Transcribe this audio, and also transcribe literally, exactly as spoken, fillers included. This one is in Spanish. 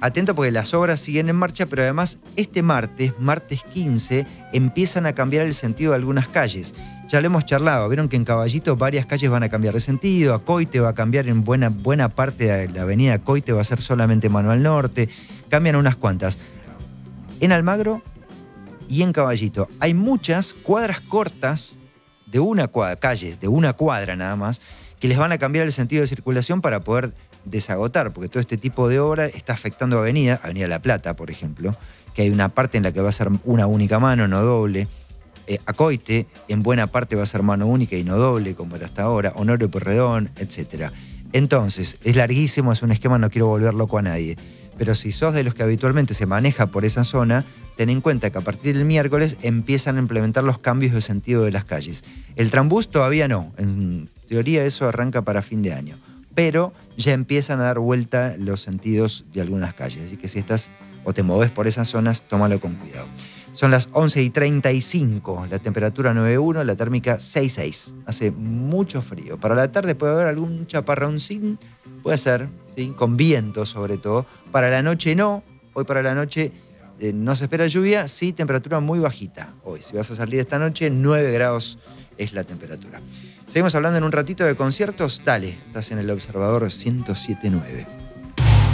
atento porque las obras siguen en marcha, pero además este martes, martes quince, empiezan a cambiar el sentido de algunas calles. Ya lo hemos charlado, vieron que en Caballito varias calles van a cambiar de sentido, a Coite va a cambiar en buena, buena parte de la avenida Coite, va a ser solamente mano al norte, cambian unas cuantas. En Almagro y en Caballito hay muchas cuadras cortas de una cuadra, calles de una cuadra nada más, que les van a cambiar el sentido de circulación para poder desagotar, porque todo este tipo de obra está afectando a Avenida, Avenida La Plata, por ejemplo, que hay una parte en la que va a ser una única mano, no doble. Eh, a Coite, en buena parte va a ser mano única y no doble, como era hasta ahora, Honorio Pueyrredón, etcétera. Entonces, es larguísimo, es un esquema, no quiero volver loco a nadie. Pero si sos de los que habitualmente se maneja por esa zona, ten en cuenta que a partir del miércoles empiezan a implementar los cambios de sentido de las calles. El trambús todavía no, en teoría eso arranca para fin de año, pero ya empiezan a dar vuelta los sentidos de algunas calles, así que si estás o te movés por esas zonas, tómalo con cuidado. Son las once y treinta y cinco, la temperatura nueve punto uno, la térmica seis punto seis. Hace mucho frío. Para la tarde puede haber algún chaparroncín, puede ser, ¿sí? Con viento sobre todo. Para la noche no, hoy para la noche eh, no se espera lluvia, sí temperatura muy bajita. Hoy, si vas a salir esta noche, nueve grados es la temperatura. Seguimos hablando en un ratito de conciertos. Dale, estás en el Observador ciento siete punto nueve.